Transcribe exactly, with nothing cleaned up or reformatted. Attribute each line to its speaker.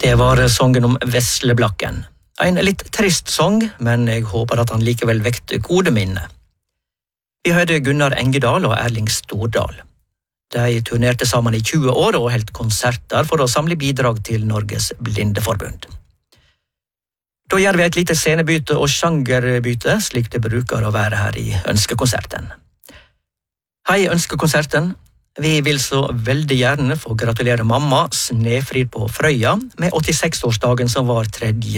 Speaker 1: Det var songen om Vesleblakken. En litt trist sang, men jeg håper at han likevel vekte gode minne. Vi hørte Gunnar Engedal og Erling Stordal. De turnerte sammen i tjue år og holdt konserter for å samle bidrag til Norges Blindeforbund. Da gjør vi et lite scenebyte og sjangerbyte, slik det bruker å være her i Ønskekonserten. Hei, Ønskekonserten! Vi vil så veldig gjerne få gratulere mamma Snefrid på Frøya med åttiseks-årsdagen som var tredje